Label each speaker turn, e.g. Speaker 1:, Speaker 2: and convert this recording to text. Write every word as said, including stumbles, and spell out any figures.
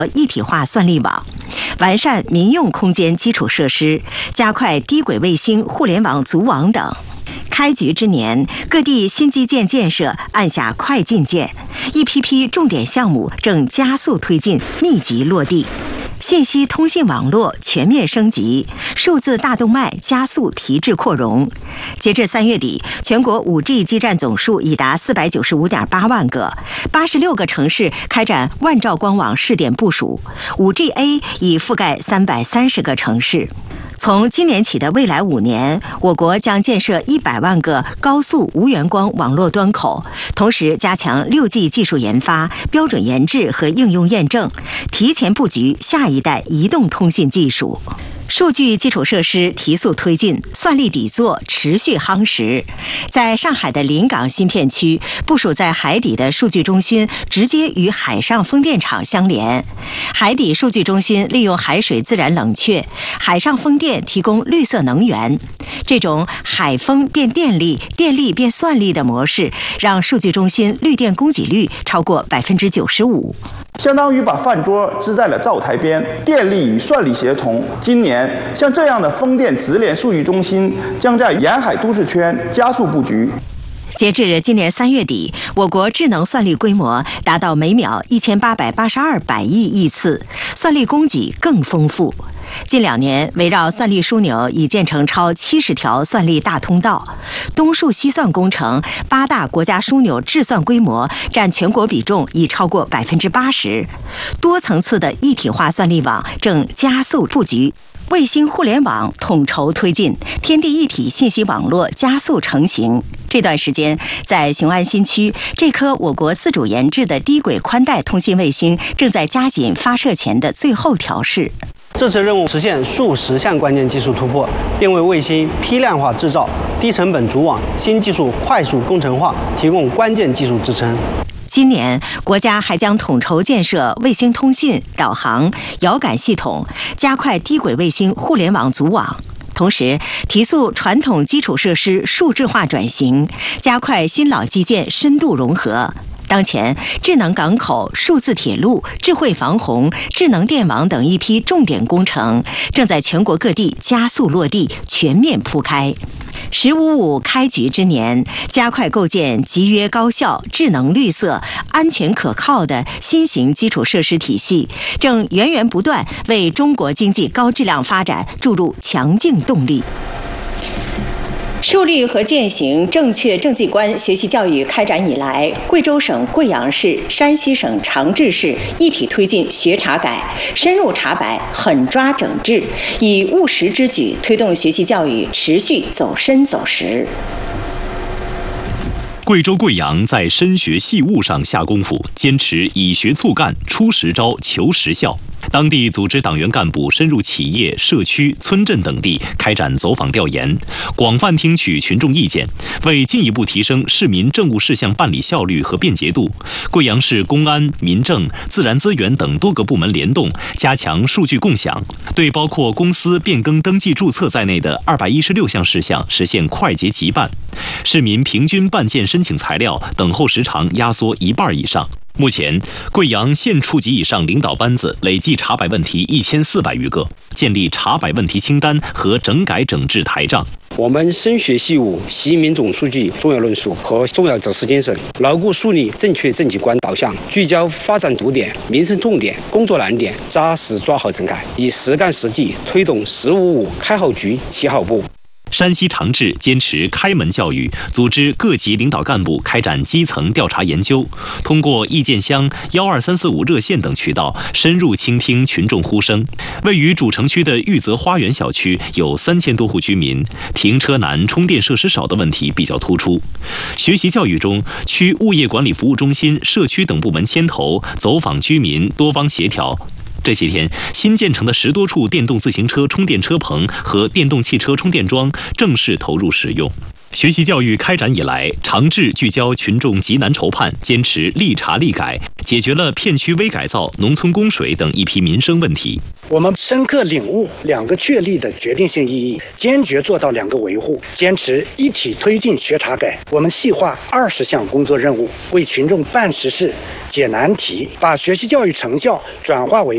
Speaker 1: 一体化算力网，完善民用空间基础设施，加快低轨卫星互联网组网等。开局之年，各地新基建建设按下快进键，一批批重点项目正加速推进，密集落地。信息通信网络全面升级，数字大动脉加速提质扩容。截至三月底，全国 五 G 基站总数已达四百九十五点八万个，八十六个城市开展万兆光网试点部署 ，五 G A 已覆盖三百三十个城市。从今年起的未来五年，我国将建设一百万个高速无源光网络端口，同时加强 六 G 技术研发、标准研制和应用验证，提前布局下一代移动通信技术。数据基础设施提速推进，算力底座持续夯实。在上海的临港新片区，部署在海底的数据中心直接与海上风电场相连。海底数据中心利用海水自然冷却，海上风电提供绿色能源。这种海风变电力、电力变算力的模式，让数据中心绿电供给率超过百分之九十五。
Speaker 2: 相当于把饭桌支在了灶台边，电力与算力协同。今年，像这样的风电直连数据中心将在沿海都市圈加速布局。
Speaker 1: 截至今年三月底，我国智能算力规模达到每秒一千八百八十二百亿亿次，算力供给更丰富。近两年，围绕算力枢纽已建成超七十条算力大通道，东数西算工程八大国家枢纽制算规模占全国比重已超过百分之八十，多层次的一体化算力网正加速布局。卫星互联网统筹推进，天地一体信息网络加速成型。这段时间，在雄安新区，这颗我国自主研制的低轨宽带通信卫星正在加紧发射前的最后调试。
Speaker 3: 这次任务实现数十项关键技术突破，并为卫星批量化制造、低成本组网、新技术快速工程化提供关键技术支撑。
Speaker 1: 今年，国家还将统筹建设卫星通信、导航、遥感系统，加快低轨卫星互联网组网。同时，提速传统基础设施数字化转型，加快新老基建深度融合。当前，智能港口、数字铁路、智慧防洪、智能电网等一批重点工程正在全国各地加速落地，全面铺开。十五五开局之年，加快构建集约高效、智能绿色、安全可靠的新型基础设施体系，正源源不断为中国经济高质量发展注入强劲动力。树立和践行正确政绩观学习教育开展以来，贵州省贵阳市、山西省长治市一体推进学查改，深入查白，狠抓整治，以务实之举推动学习教育持续走深走实。
Speaker 4: 贵州贵阳在深学细务上下功夫，坚持以学促干、出实招、求实效。当地组织党员干部深入企业、社区、村镇等地开展走访调研，广泛听取群众意见，为进一步提升市民政务事项办理效率和便捷度，贵阳市公安、民政、自然资源等多个部门联动，加强数据共享，对包括公司变更登记注册在内的二百一十六项事项实现快捷急办，市民平均办件申请材料等候时长压缩一半以上。目前，贵阳县处级以上领导班子累计查摆问题一千四百余个，建立查摆问题清单和整改整治台账。
Speaker 5: 我们深学细务，习民总书记重要论述和重要指示精神，牢固树立正确政绩观导向，聚焦发展堵点、民生痛点、工作难点，扎实抓好整改，以实干实际推动“十五五”开好局、起好步。
Speaker 4: 山西长治坚持开门教育，组织各级领导干部开展基层调查研究，通过意见箱、幺二三四五热线等渠道深入倾听群众呼声。位于主城区的玉泽花园小区有三千多户居民，停车难、充电设施少的问题比较突出。学习教育中，区物业管理服务中心、社区等部门牵头走访居民，多方协调。这些天，新建成的十多处电动自行车充电车棚和电动汽车充电桩正式投入使用。学习教育开展以来，长治聚焦群众急难愁盼，坚持立查立改，解决了片区微改造、农村供水等一批民生问题。
Speaker 6: 我们深刻领悟两个确立的决定性意义，坚决做到两个维护，坚持一体推进学查改。我们细化二十项工作任务，为群众办实事、解难题，把学习教育成效转化为